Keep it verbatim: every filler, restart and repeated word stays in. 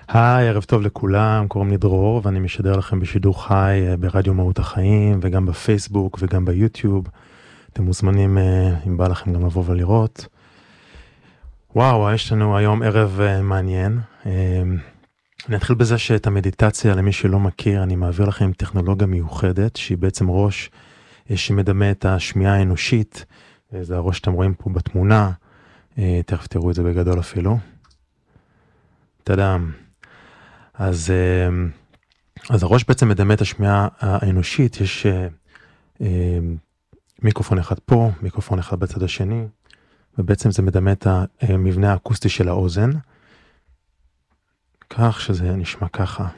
היי, ערב טוב לכולם, קוראים לי דרור ואני משדר לכם בשידור חי ברדיו מהות החיים וגם בפייסבוק וגם ביוטיוב. אתם מוזמנים, אם בא לכם, גם לבוא ולראות. וואו, יש לנו היום ערב מעניין. אני אתחיל בזה שאת המדיטציה, למי שלא מכיר, אני מעביר לכם טכנולוגיה מיוחדת, שהיא בעצם ראש שמדמה את השמיעה האנושית. זה הראש שאתם רואים פה בתמונה, תכף תראו את זה בגדול אפילו. תדעם. אז, אז הראש בעצם מדמה את השמיעה האנושית, יש מיקרופון אחד פה, מיקרופון אחד בצד השני, ובעצם זה מדמה את המבנה האקוסטי של האוזן, כך שזה נשמע ככה.